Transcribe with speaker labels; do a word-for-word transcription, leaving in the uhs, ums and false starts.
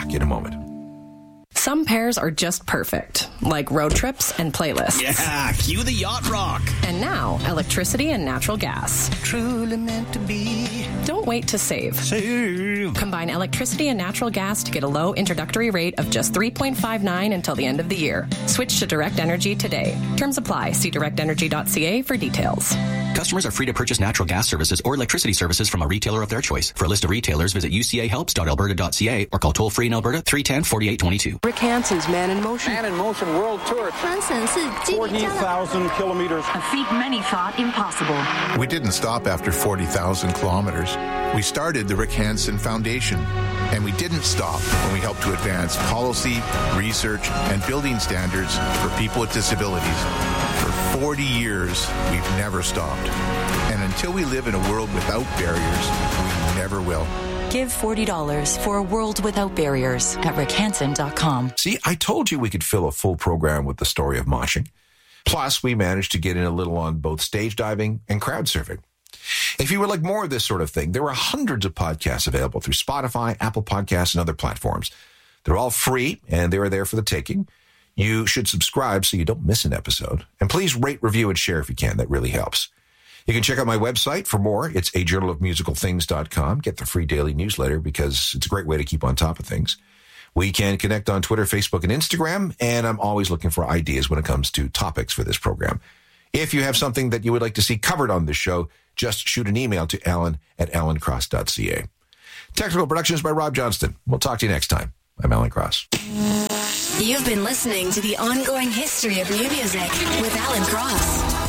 Speaker 1: back in a moment.
Speaker 2: Some pairs are just perfect, like road trips and playlists.
Speaker 3: Yeah, cue the yacht rock.
Speaker 2: And now, electricity and natural gas.
Speaker 3: Truly meant to be.
Speaker 2: Don't wait to save.
Speaker 3: Save.
Speaker 2: Combine electricity and natural gas to get a low introductory rate of just three point five nine until the end of the year. Switch to Direct Energy today. Terms apply. See direct energy dot c a for details.
Speaker 4: Customers are free to purchase natural gas services or electricity services from a retailer of their choice. For a list of retailers, visit u c a helps dot alberta dot c a or call toll-free in Alberta three one zero, four eight two two.
Speaker 5: Rick Hansen's Man in Motion.
Speaker 6: Man in Motion World Tour. forty thousand kilometers.
Speaker 7: A feat many thought impossible.
Speaker 8: We didn't stop after forty thousand kilometers. We started the Rick Hansen Foundation. And we didn't stop when we helped to advance policy, research, and building standards for people with disabilities. For forty years, we've never stopped. And until we live in a world without barriers, we never will.
Speaker 9: Give forty dollars for a world without barriers at rick hansen dot com.
Speaker 1: See, I told you we could fill a full program with the story of moshing. Plus, we managed to get in a little on both stage diving and crowd surfing. If you would like more of this sort of thing, there are hundreds of podcasts available through Spotify, Apple Podcasts, and other platforms. They're all free, and they are there for the taking. You should subscribe so you don't miss an episode. And please rate, review, and share if you can. That really helps. You can check out my website for more. It's a journal of musical things dot com. Get the free daily newsletter because it's a great way to keep on top of things. We can connect on Twitter, Facebook, and Instagram, and I'm always looking for ideas when it comes to topics for this program. If you have something that you would like to see covered on this show, just shoot an email to alan at alan cross dot c a. Technical production is by Rob Johnston. We'll talk to you next time. I'm Alan Cross.
Speaker 10: You've been listening to The Ongoing History of New Music with Alan Cross.